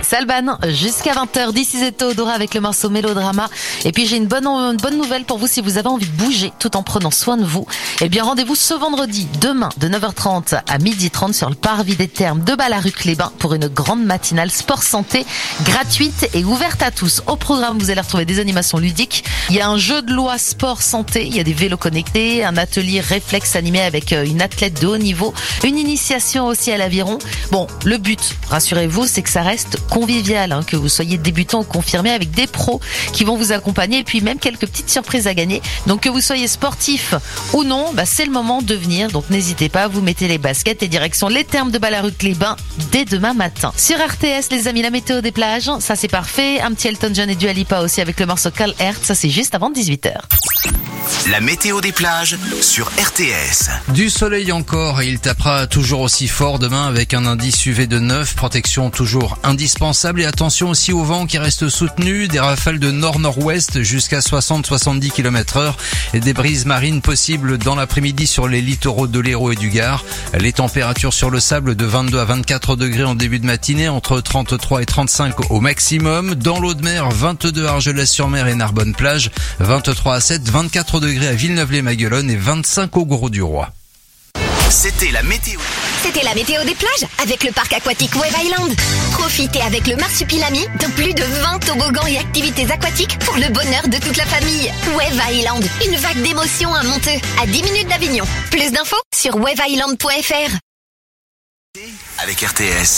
c'est Alban, jusqu'à 20h, d'ici Zeto, Dora avec le morceau Mélodrama. Et puis j'ai une bonne nouvelle pour vous si vous avez envie de bouger tout en prenant soin de vous. Eh bien rendez-vous ce vendredi, demain, de 9h30 à 12h30 sur le parvis des Thermes de Ballaruc-les-Bains pour une grande matinale sport santé gratuite et ouverte à tous. Au programme, vous allez retrouver des animations ludiques. Il y a un jeu de loi sport santé, il y a des vélos connectés, un atelier réflexe animé avec une athlète de haut niveau, une initiation aussi à l'aviron. Bon, le but, rassurez-vous, c'est que ça reste convivial, que vous soyez débutant ou confirmé, avec des pros qui vont vous accompagner et puis même quelques petites surprises à gagner. Donc que vous soyez sportif ou non, c'est le moment de venir. Donc n'hésitez pas, vous mettez les baskets et direction les Thermes de Ballaruc-les-Bains dès demain matin. Sur RTS, les amis, la météo des plages, ça c'est parfait. Un petit Elton John et Dua Lipa aussi avec le morceau Call Earth, ça c'est juste avant 18h. La météo des plages sur RTS. Du soleil encore et il tapera toujours aussi fort demain avec un indice UV de 9, protection toujours indispensable et attention aussi au vent qui reste soutenu, des rafales de nord-nord-ouest jusqu'à 60-70 km/h et des brises marines possibles dans l'après-midi sur les littoraux de l'Hérault et du Gard. Les températures sur le sable de 22 à 24 degrés en début de matinée, entre 33 et 35 au maximum. Dans l'eau de mer, 22 à Argelès-sur-Mer et Narbonne-Plage, 23 à 7, 24 degrés à Villeneuve-les-Maguelones et 25 au Gros-du-Roi. C'était la météo. C'était la météo des plages avec le parc aquatique Wave Island. Profitez avec le Marsupilami de plus de 20 toboggans et activités aquatiques pour le bonheur de toute la famille. Wave Island, une vague d'émotions à Monteux, à 10 minutes d'Avignon. Plus d'infos sur waveisland.fr. Avec RTS.